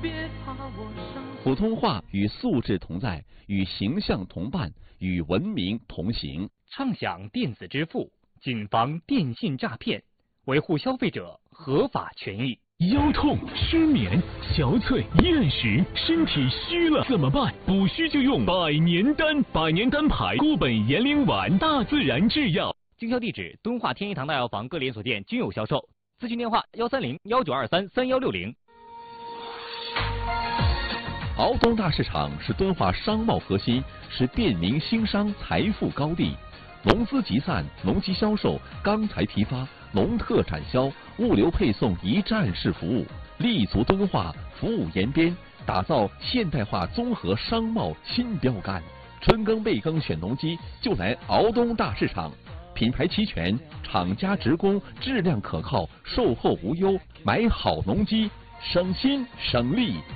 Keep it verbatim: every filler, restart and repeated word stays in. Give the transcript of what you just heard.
普通话与素质同在，与形象同伴，与文明同行。 畅享电子支付，谨防电信诈骗，维护消费者合法权益。 腰痛、失眠、憔悴、厌食，身体虚了怎么办？补虚就用百年丹，百年丹牌固本延龄丸，大自然制药。 经销地址：敦化天一堂大药房各连锁店均有销售。咨询电话：幺三零幺九二三三幺六零。 敖东大市场是敦化商贸核心，是便民兴商财富高地。农资集散、农机销售、钢材批发、农特产销、物流配送一站式服务，立足敦化，服务延边，打造现代化综合商贸新标杆。春耕备耕选农机，就来敖东大市场。品牌齐全，厂家直供，质量可靠，售后无忧，买好农机，省心省力。